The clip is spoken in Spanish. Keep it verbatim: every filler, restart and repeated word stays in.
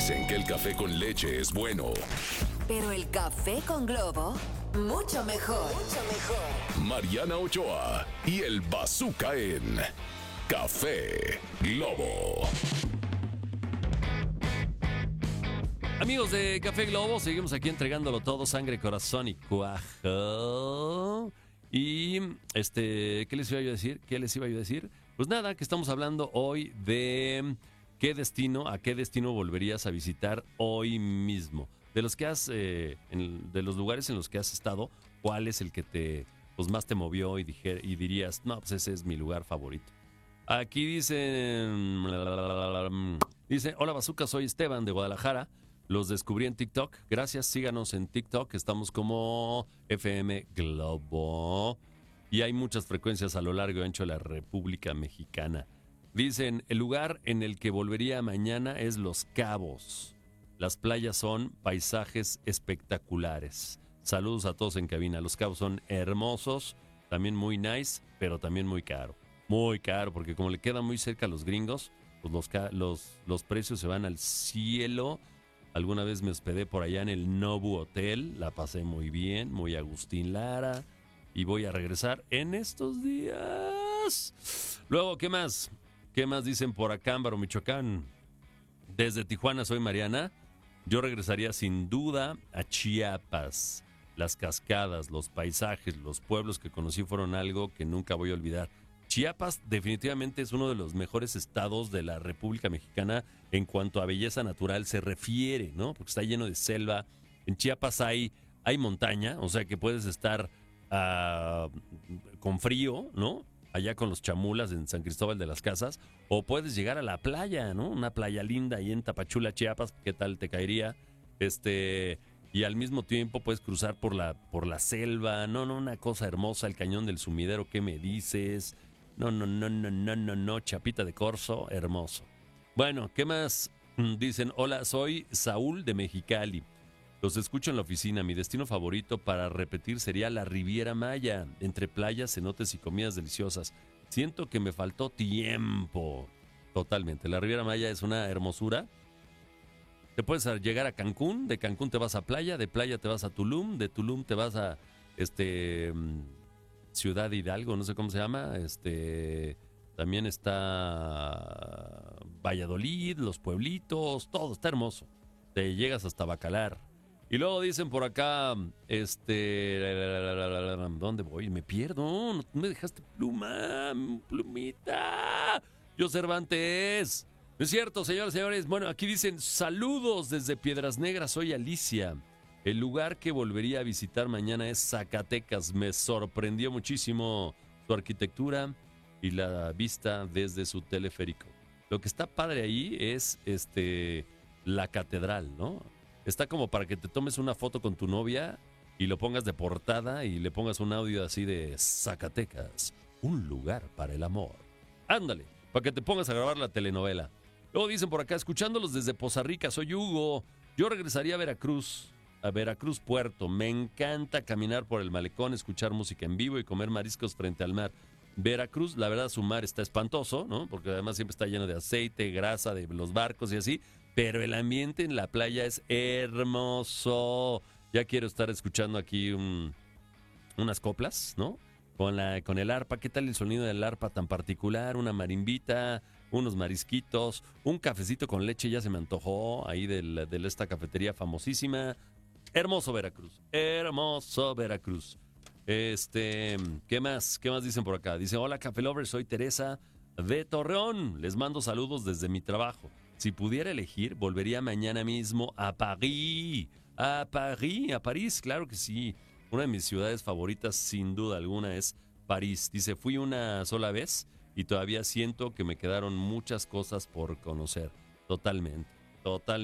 Dicen que el café con leche es bueno. Pero el café con Globo, mucho mejor. Mucho mejor. Mariana Ochoa y el Bazooka en Café Globo. Amigos de Café Globo, seguimos aquí entregándolo todo, sangre, corazón y cuajo. Y, este, ¿qué les iba yo a decir? ¿Qué les iba yo a decir? Pues nada, que estamos hablando hoy de qué destino, a qué destino volverías a visitar hoy mismo. De los que has, eh, en, de los lugares en los que has estado, ¿cuál es el que te, pues más te movió y, dijer, y dirías, no, pues ese es mi lugar favorito? Aquí dicen, dice, hola Bazooka, soy Esteban de Guadalajara. Los descubrí en TikTok. Gracias, síganos en TikTok. Estamos como F M Globo. Y hay muchas frecuencias a lo largo y ancho de la República Mexicana. Dicen, el lugar en el que volvería mañana es Los Cabos. Las playas son paisajes espectaculares. Saludos a todos en cabina. Los Cabos son hermosos, también muy nice, pero también muy caro. Muy caro, porque como le queda muy cerca a los gringos, pues los, los, los precios se van al cielo. Alguna vez me hospedé por allá en el Nobu Hotel, la pasé muy bien, muy Agustín Lara, y voy a regresar en estos días. Luego, ¿qué más? ¿Qué más dicen por Acámbaro, Michoacán? Desde Tijuana soy Mariana. Yo regresaría sin duda a Chiapas. Las cascadas, los paisajes, los pueblos que conocí fueron algo que nunca voy a olvidar. Chiapas definitivamente es uno de los mejores estados de la República Mexicana en cuanto a belleza natural se refiere, ¿no? Porque está lleno de selva. En Chiapas hay, hay montaña, o sea que puedes estar uh, con frío, ¿no? Allá con los chamulas en San Cristóbal de las Casas, o puedes llegar a la playa, ¿no? Una playa linda ahí en Tapachula, Chiapas, ¿qué tal te caería? Este, y al mismo tiempo puedes cruzar por la, por la selva, no, no, una cosa hermosa, el Cañón del Sumidero, ¿qué me dices? No, no, no, no, no, no, no, Chapita de Corzo, hermoso. Bueno, ¿qué más? Dicen, hola, soy Saúl de Mexicali. Los escucho en la oficina. Mi destino favorito para repetir sería la Riviera Maya, entre playas, cenotes y comidas deliciosas. Siento que me faltó tiempo. Totalmente. La Riviera Maya es una hermosura. Te puedes llegar a Cancún, de Cancún te vas a playa, de playa te vas a Tulum, de Tulum te vas a este Ciudad Hidalgo, no sé cómo se llama, este también está Valladolid, los pueblitos, todo está hermoso. Te llegas hasta Bacalar. Y luego dicen por acá, este, ¿dónde voy? Me pierdo, no me dejaste pluma, plumita. Yo Cervantes. No es cierto, señores y señores. Bueno, aquí dicen, saludos desde Piedras Negras, soy Alicia. El lugar que volvería a visitar mañana es Zacatecas. Me sorprendió muchísimo su arquitectura y la vista desde su teleférico. Lo que está padre ahí es este la catedral, ¿no? Está como para que te tomes una foto con tu novia y lo pongas de portada y le pongas un audio así de Zacatecas, un lugar para el amor. Ándale, para que te pongas a grabar la telenovela. Luego dicen por acá, escuchándolos desde Poza Rica, soy Hugo. Yo regresaría a Veracruz, a Veracruz Puerto. Me encanta caminar por el malecón, escuchar música en vivo y comer mariscos frente al mar. Veracruz, la verdad, su mar está espantoso, ¿no? Porque además siempre está lleno de aceite, grasa de los barcos y así. Pero el ambiente en la playa es hermoso. Ya quiero estar escuchando aquí un, unas coplas, ¿no? Con, la, con el arpa. ¿Qué tal el sonido del arpa tan particular? Una marimbita, unos marisquitos, un cafecito con leche, ya se me antojó ahí de, la, de esta cafetería famosísima. Hermoso Veracruz, hermoso Veracruz. Este, ¿qué más? ¿Qué más dicen por acá? Dice, hola Café Lovers, soy Teresa de Torreón. Les mando saludos desde mi trabajo. Si pudiera elegir, volvería mañana mismo a París. A París, a París, claro que sí. Una de mis ciudades favoritas, sin duda alguna, es París. Dice, fui una sola vez y todavía siento que me quedaron muchas cosas por conocer. Totalmente, totalmente.